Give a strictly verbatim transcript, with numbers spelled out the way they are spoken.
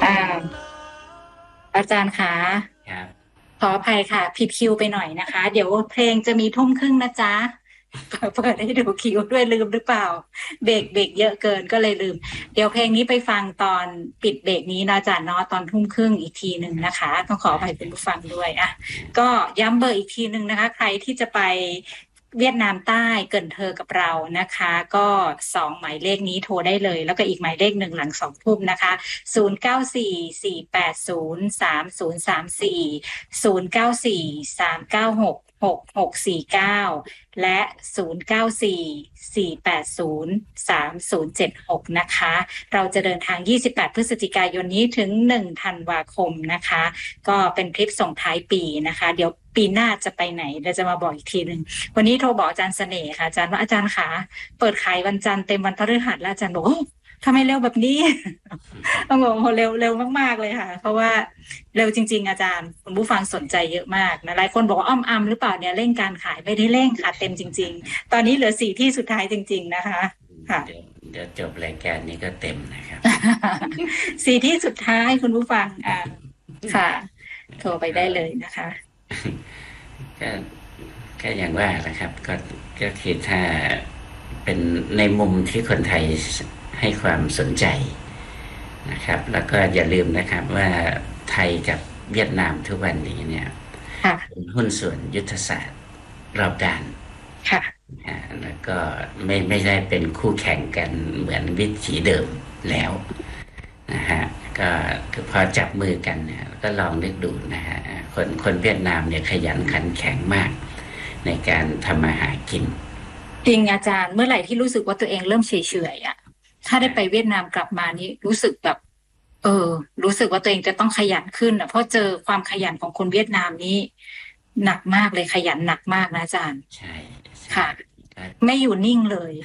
อ่าอาจารย์คะครับขออภัยค่ะผิดคิวไปหน่อยนะคะเดี๋ยวเพลงจะมีทุ่มครึ่งนะจ๊ะเปิดเปิดให้ดูคิวด้วยลืมหรือเปล่าเบรกเบรกเยอะเกินก็เลยลืมเดี๋ยวเพลงนี้ไปฟังตอนปิดเบรกนี้นะอาจารย์เนาะตอนทุ่มครึ่งอีกทีหนึ่งนะคะต้องขออภัยคุณผู้ฟังด้วยอ่ะก็ย้ำเบอร์อีกทีหนึ่งนะคะใครที่จะไปเวียดนามใต้เกินเธอกับเรานะคะก็สองหมายเลขนี้โทรได้เลยแล้วก็อีกหมายเลขหนึ่งหลังสองทุ่มนะคะ ศูนย์ เก้า สี่ สี่ แปด ศูนย์ สาม ศูนย์ สาม สี่ ศูนย์ เก้า สี่ สาม เก้า หก หก หก สี่ เก้าและ ศูนย์ เก้า สี่ สี่ แปด ศูนย์ สาม ศูนย์ เจ็ด หกนะคะเราจะเดินทางยี่สิบแปดพฤศจิกายนนี้ถึงหนึ่งธันวาคมนะคะก็เป็นทริปส่งท้ายปีนะคะเดี๋ยวปีหน้าจะไปไหนเราจะมาบอกอีกทีหนึ่งวันนี้โทรบอกอาจารย์เสน่ห์ค่ะอาจารย์ว่าอาจารย์คะเปิดขายวันจันทร์เต็มวันพฤหัสแล้วอาจารย์บอกทำไมเร็วแบบนี้ ต้องบอกว่าเร็วเร็วมากๆเลยค่ะเพราะว่าเร็วจริงๆอาจารย์คุณผู้ฟังสนใจเยอะมากนะหลายคนบอกว่าอ้อมอัมหรือเปล่าเนี่ยเร่งการขายไม่ได้เร่งค่ะเต็มจริงๆตอนนี้เหลือสี่ที่สุดท้ายจริงๆนะคะค่ะเดี๋ยวเดี๋ยวจบรายการนี้ก็เต็มนะครับสี่ที่สุดท้ายคุณผู้ฟังอ่าค่ะโทรไปก็ได้เลยนะคะก็ก็อย่างว่าแหละครับก็ก็คือถ้าเป็นในมุมที่คนไทยให้ความสนใจนะครับแล้วก็อย่าลืมนะครับว่าไทยกับเวียดนามทุกวันนี้เนี่ยค่ะเป็นหุ้นส่วนยุทธศาสตร์รอบด้านค่ะอ่าแล้วก็ไม่ไม่ได้เป็นคู่แข่งกันเหมือนวิถีเดิมแล้ว นะฮะก็คือพอจับมือกันเนี่ยก็ลองนึกดูนะฮะคนคนเวียดนามเนี่ยขยันขันแข็งมากในการทำมาหากินจริงอาจารย์เมื่อไหร่ที่รู้สึกว่าตัวเองเริ่มเฉยๆอ่ะถ้าได้ไปเวียดนามกลับมานี่รู้สึกแบบเออรู้สึกว่าตัวเองจะต้องขยันขึ้นอ่ะเพราะเจอความขยันของคนเวียดนามนี้หนักมากเลยขยันหนักมากนะอาจารย์ใช่ใช่ค่ะก็ไม่อยู่นิ่งเลย